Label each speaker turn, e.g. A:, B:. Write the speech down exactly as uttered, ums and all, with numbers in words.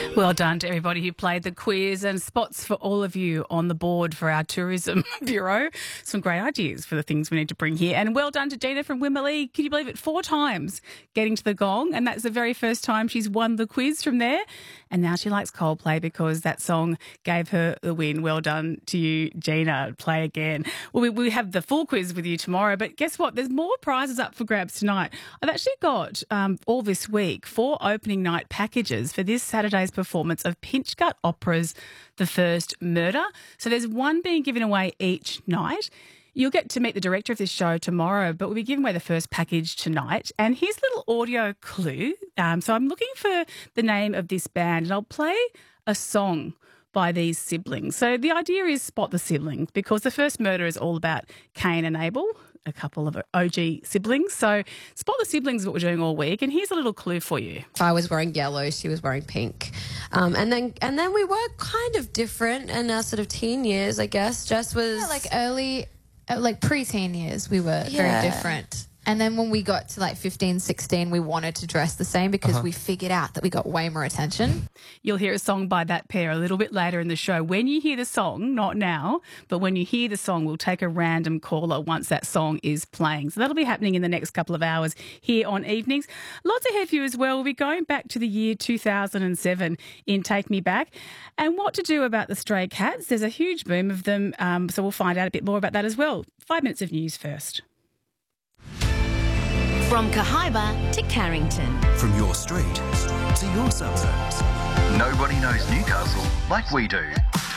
A: Well done to everybody who played the quiz, and spots for all of you on the board for our Tourism Bureau. Some great ideas for the things we need to bring here. And well done to Gina from Wimberley. Can you believe it? Four times getting to the gong, and that's the very first time she's won the quiz from there. And now she likes Coldplay because that song gave her the win. Well done to you, Gina. Play again. Well, we, we have the full quiz with you tomorrow, but guess what? There's more prizes up for grabs tonight. I've actually got um, all this week four opening night packages for this Saturday's performance of Pinchgut Opera's The First Murder. So there's one being given away each night. You'll get to meet the director of this show tomorrow, but we'll be giving away the first package tonight. And here's a little audio clue. Um, so I'm looking for the name of this band, and I'll play a song by these siblings. So the idea is spot the siblings, because The First Murder is all about Cain and Abel, a couple of O G siblings. So spot the siblings is what we're doing all week. And here's a little clue for you.
B: I was wearing yellow, she was wearing pink. Um, and then and then we were kind of different in our sort of teen years, I guess. Jess was...
C: Yeah, like early, uh, like pre-teen years, we were
B: Yeah.
C: very different. And then when we got to like fifteen, sixteen, we wanted to dress the same because
D: Uh-huh.
C: we figured out that we got way more attention.
A: You'll hear a song by that pair a little bit later in the show. When you hear the song, not now, but when you hear the song, we'll take a random caller once that song is playing. So that'll be happening in the next couple of hours here on Evenings. Lots ahead for you as well. We'll be going back to the year two thousand seven in Take Me Back, and what to do about the stray cats. There's a huge boom of them, um, so we'll find out a bit more about that as well. Five minutes of news first.
E: From Cahaiba to Carrington.
F: From your street to your suburbs.
G: Nobody knows Newcastle like we do.